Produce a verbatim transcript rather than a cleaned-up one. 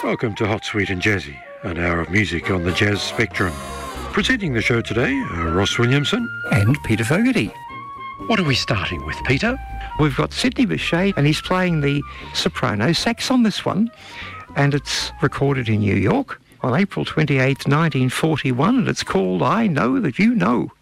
Welcome to Hot, Sweet and Jazzy, an hour of music on the jazz spectrum. Presenting the show today, uh, Ross Williamson and Peter Fogarty. What are we starting with, Peter? We've got Sidney Bechet, and he's playing the soprano sax on this one, and it's recorded in New York on April twenty-eighth, nineteen forty-one, and it's called I Know That You Know.